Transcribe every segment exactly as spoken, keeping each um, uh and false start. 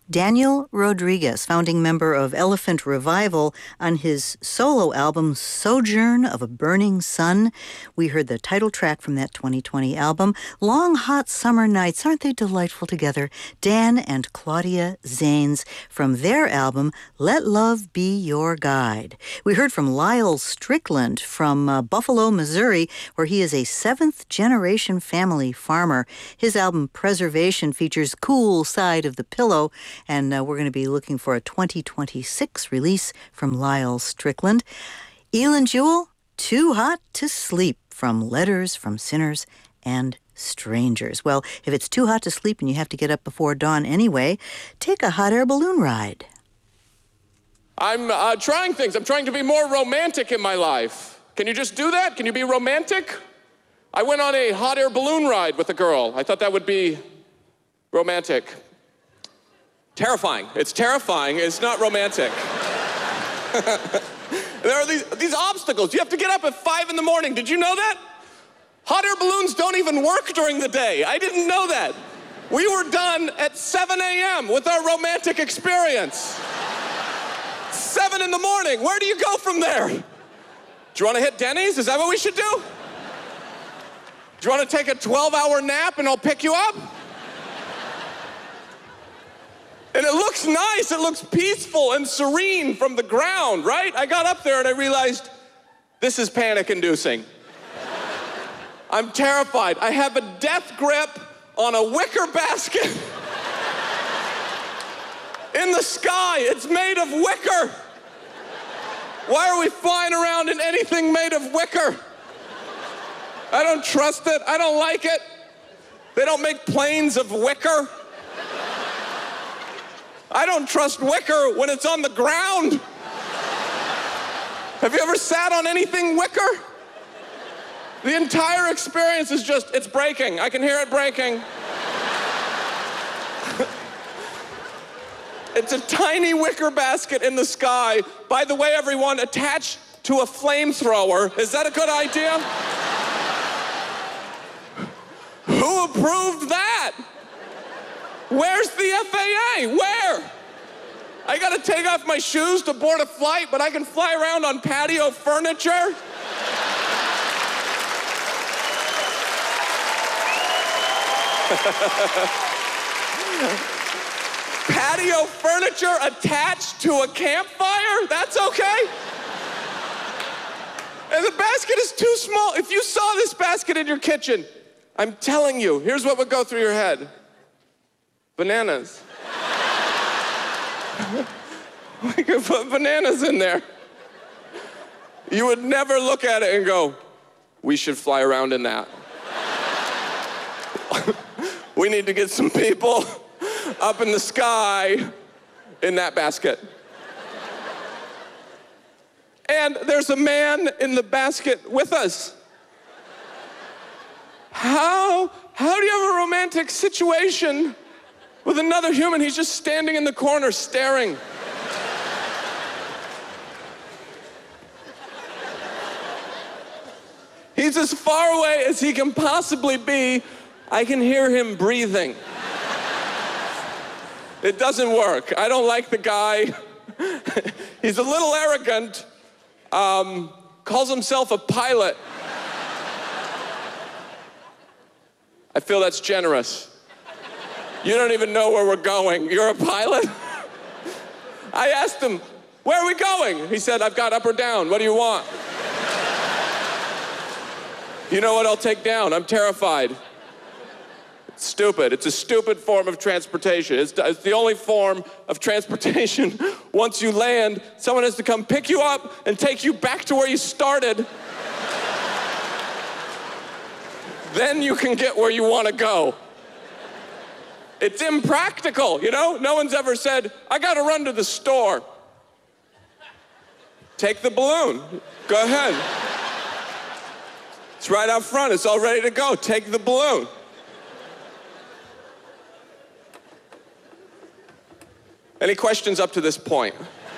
Daniel Rodriguez, founding member of Elephant Revival, on his solo album, Sojourn of a Burning Sun. We heard the title track from that twenty twenty album, Long Hot Summer Nights. Aren't they delightful together? Dan and Claudia Zanes from their album, Let Love Be Your Guide. We heard from Lyle Strickland from uh, Buffalo, Missouri, where he is a seventh-generation family farmer. His album, Preservation, features Cool Side of the Pillow, and uh, we're going to be looking for a twenty twenty-six release from Lyle Strickland. Elin Jewell, Too Hot to Sleep, from Letters from Sinners and Strangers. Well, if it's too hot to sleep and you have to get up before dawn anyway, take a hot air balloon ride. I'm uh, trying things. I'm trying to be more romantic in my life. Can you just do that? Can you be romantic? I went on a hot air balloon ride with a girl. I thought that would be romantic. Terrifying. It's terrifying. It's not romantic. There are these, these obstacles. You have to get up at five in the morning. Did you know that? Hot air balloons don't even work during the day. I didn't know that. We were done at seven a.m. with our romantic experience. seven in the morning. Where do you go from there? Do you want to hit Denny's? Is that what we should do? Do you want to take a twelve-hour nap and I'll pick you up? And it looks nice, it looks peaceful and serene from the ground, right? I got up there and I realized this is panic-inducing. I'm terrified. I have a death grip on a wicker basket in the sky. It's made of wicker. Why are we flying around in anything made of wicker? I don't trust it. I don't like it. They don't make planes of wicker. I don't trust wicker when it's on the ground. Have you ever sat on anything wicker? The entire experience is just, it's breaking. I can hear it breaking. It's a tiny wicker basket in the sky. By the way, everyone, attached to a flamethrower. Is that a good idea? Who approved that? Where's the F A A? Where? I gotta take off my shoes to board a flight, but I can fly around on patio furniture? Patio furniture attached to a campfire? That's okay? And the basket is too small. If you saw this basket in your kitchen, I'm telling you, here's what would go through your head. Bananas. We could put bananas in there. You would never look at it and go, we should fly around in that. We need to get some people up in the sky in that basket. And there's a man in the basket with us. How, how do you have a romantic situation with another human? He's just standing in the corner staring. He's as far away as he can possibly be. I can hear him breathing. It doesn't work. I don't like the guy. He's a little arrogant, um, calls himself a pilot. I feel that's generous. You don't even know where we're going. You're a pilot? I asked him, where are we going? He said, I've got up or down. What do you want? You know what I'll take down? I'm terrified. It's stupid. It's a stupid form of transportation. It's, it's the only form of transportation. Once you land, someone has to come pick you up and take you back to where you started. Then you can get where you want to go. It's impractical, you know? No one's ever said, I gotta run to the store. Take the balloon. Go ahead. It's right out front. It's all ready to go. Take the balloon. Any questions up to this point?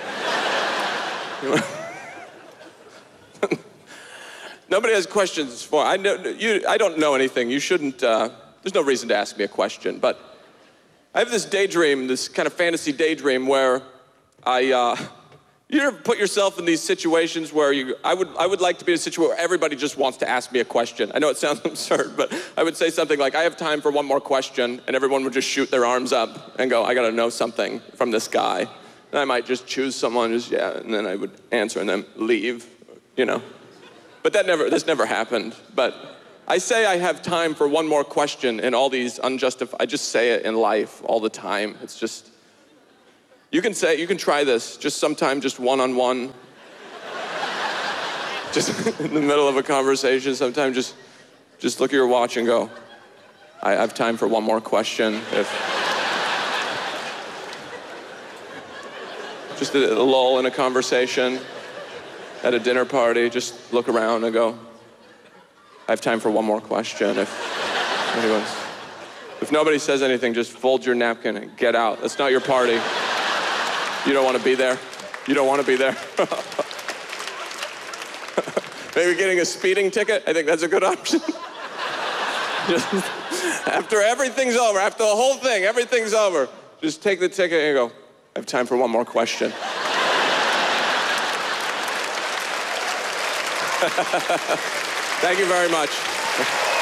Nobody has questions for, I, know, you, I don't know anything. You shouldn't, uh, there's no reason to ask me a question, but I have this daydream, this kind of fantasy daydream where I, uh, you ever put yourself in these situations where you, I would, I would like to be in a situation where everybody just wants to ask me a question. I know it sounds absurd, but I would say something like, I have time for one more question, and everyone would just shoot their arms up and go, I gotta know something from this guy. And I might just choose someone, just, yeah, and then I would answer and then leave, you know. But that never, this never happened. But I say I have time for one more question in all these unjustified, I just say it in life all the time. It's just, you can say, you can try this, just sometime, just one-on-one. Just in the middle of a conversation, sometime just, just look at your watch and go, I have time for one more question. If just a, a lull in a conversation at a dinner party, just look around and go, I have time for one more question. If anyone's, if nobody says anything, just fold your napkin and get out. That's not your party. You don't want to be there. You don't want to be there. Maybe getting a speeding ticket. I think that's a good option. Just, after everything's over, after the whole thing, everything's over, just take the ticket and go, I have time for one more question. Thank you very much.